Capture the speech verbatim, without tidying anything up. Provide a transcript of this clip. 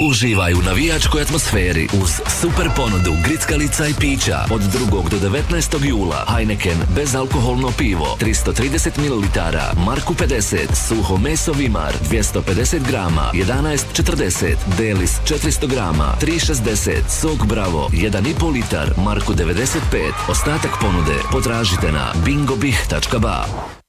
Uživaj u navijačkoj atmosferi uz super ponudu grickalica i pića od drugog do devetnaestog jula. Heineken bezalkoholno pivo tristo trideset mililitara, Marku pedeset, suho meso Vimar dvjesto pedeset grama, jedanaest četrdeset, Delis četiristo grama, tri šezdeset, sok Bravo jedan i pol litar, Marku devedeset pet. Ostatak ponude potražite na bingobih tačka ba.